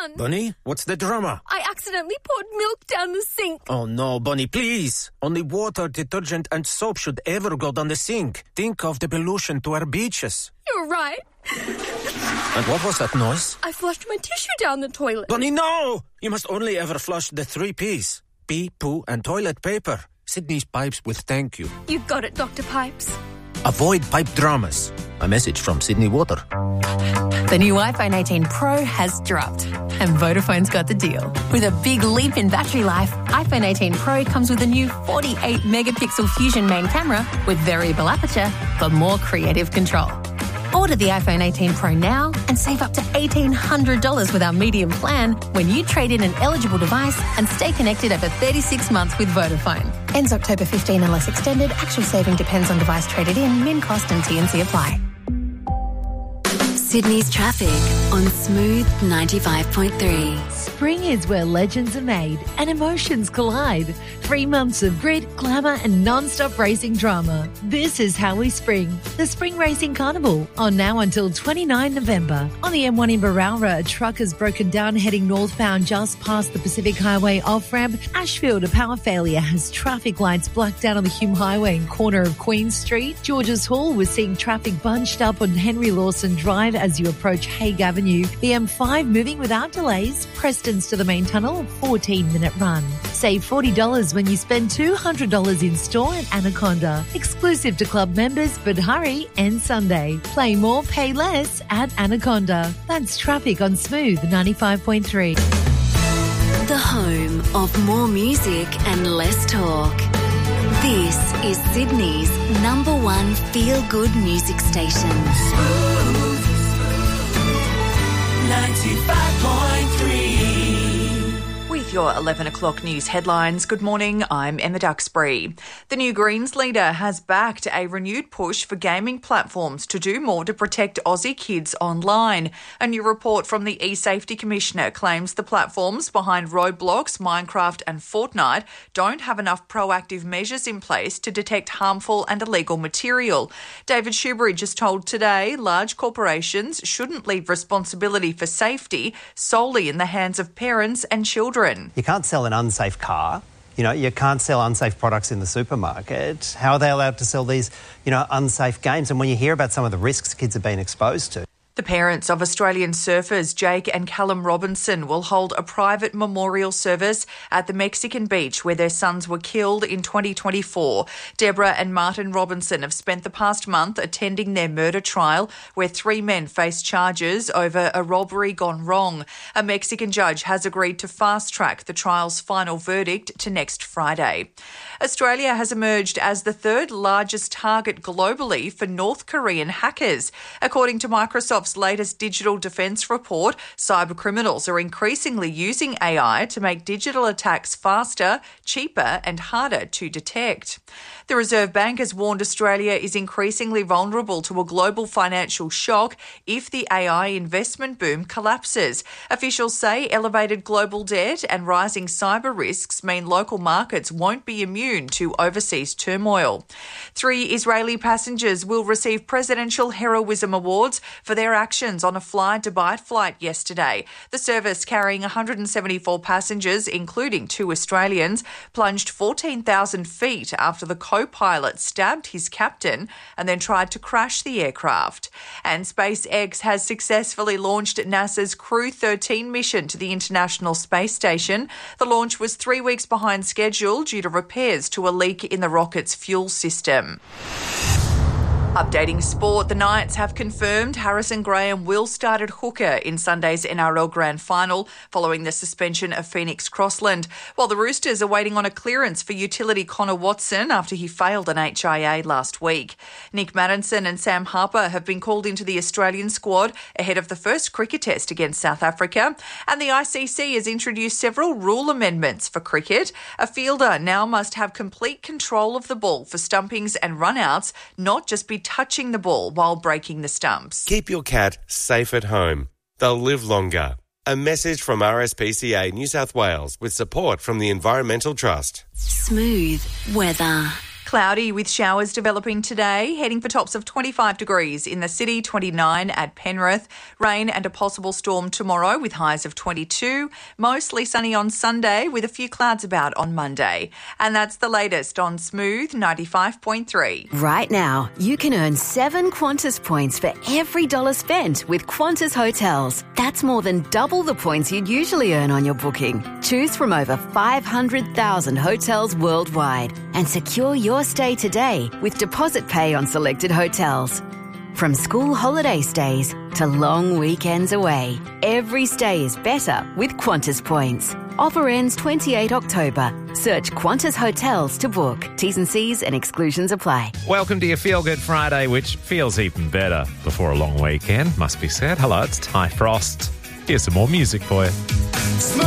done. Bunny, what's the drama? I accidentally poured milk down the sink. Oh no, Bunny, please. Only water, detergent and soap should ever go down the sink. Think of the pollution to our beaches. You're right. And what was that noise? I flushed my tissue down the toilet. Bunny, no! You must only ever flush the 3 Ps. Pee, poo and toilet paper. Sydney's Pipes will thank you. You got it, Dr. Pipes. Avoid pipe dramas. A message from Sydney Water. The new iPhone 18 Pro has dropped, and Vodafone's got the deal. With a big leap in battery life, iPhone 18 Pro comes with a new 48-megapixel Fusion main camera with variable aperture for more creative control. Order the iPhone 18 Pro now and save up to $1,800 with our medium plan when you trade in an eligible device and stay connected over 36 months with Vodafone. Ends October 15 unless extended. Actual saving depends on device traded in. Min cost and T&C apply. Sydney's traffic on Smooth 95.3. Spring is where legends are made and emotions collide. 3 months of grit, glamour and non-stop racing drama. This is how we spring. The Spring Racing Carnival, on now until 29 November. On the M1 in Berowra, a truck has broken down heading northbound just past the Pacific Highway off-ramp. Ashfield, a power failure has traffic lights blacked out on the Hume Highway in corner of Queen Street. Georges Hall was seeing traffic bunched up on Henry Lawson Drive as you approach Hague Avenue. The M5 moving without delays. Preston's to the main tunnel, a 14-minute run. Save $40 when you spend $200 in store at Anaconda. Exclusive to club members, but hurry, end Sunday. Play more, pay less at Anaconda. That's traffic on Smooth 95.3. The home of more music and less talk. This is Sydney's #1 feel-good music station. 95.3. With your 11 o'clock news headlines, good morning, I'm Emma Duxbury. The new Greens leader has backed a renewed push for gaming platforms to do more to protect Aussie kids online. A new report from the eSafety Commissioner claims the platforms behind Roblox, Minecraft and Fortnite don't have enough proactive measures in place to detect harmful and illegal material. David Shoebridge has told Today large corporations shouldn't leave responsibility for safety solely in the hands of parents and children. You can't sell an unsafe car. You can't sell unsafe products in the supermarket. How are they allowed to sell these, unsafe games? And when you hear about some of the risks kids have been exposed to. The parents of Australian surfers Jake and Callum Robinson will hold a private memorial service at the Mexican beach where their sons were killed in 2024. Deborah and Martin Robinson have spent the past month attending their murder trial where 3 men face charges over a robbery gone wrong. A Mexican judge has agreed to fast-track the trial's final verdict to next Friday. Australia has emerged as the 3rd largest target globally for North Korean hackers. According to Microsoft's latest digital defence report, cybercriminals are increasingly using AI to make digital attacks faster, cheaper and harder to detect. The Reserve Bank has warned Australia is increasingly vulnerable to a global financial shock if the AI investment boom collapses. Officials say elevated global debt and rising cyber risks mean local markets won't be immune to overseas turmoil. 3 Israeli passengers will receive Presidential Heroism Awards for their actions on a Fly Dubai flight yesterday. The service, carrying 174 passengers, including 2 Australians, plunged 14,000 feet after the co-pilot stabbed his captain and then tried to crash the aircraft. And SpaceX has successfully launched NASA's Crew 13 mission to the International Space Station. The launch was 3 weeks behind schedule due to repairs to a leak in the rocket's fuel system. Updating sport, the Knights have confirmed Harrison Graham will start at hooker in Sunday's NRL Grand Final following the suspension of Phoenix Crossland, while the Roosters are waiting on a clearance for utility Connor Watson after he failed an HIA last week. Nick Maddinson and Sam Harper have been called into the Australian squad ahead of the first cricket test against South Africa, and the ICC has introduced several rule amendments for cricket. A fielder now must have complete control of the ball for stumpings and run-outs, not just be touching the ball while breaking the stumps. Keep your cat safe at home. They'll live longer. A message from RSPCA New South Wales with support from the Environmental Trust. Smooth weather. Cloudy with showers developing today, heading for tops of 25 degrees in the city, 29 at Penrith. Rain and a possible storm tomorrow with highs of 22. Mostly sunny on Sunday with a few clouds about on Monday. And that's the latest on Smooth 95.3. Right now, you can earn 7 Qantas points for every dollar spent with Qantas Hotels. That's more than double the points you'd usually earn on your booking. Choose from over 500,000 hotels worldwide and secure your stay today with deposit pay on selected hotels. From school holiday stays to long weekends away, every stay is better with Qantas points. Offer ends 28 October. Search Qantas Hotels to book. T's and C's and exclusions apply. Welcome to your Feel Good Friday, which feels even better before a long weekend, must be said. Hello, it's Ty Frost. Here's some more music for you.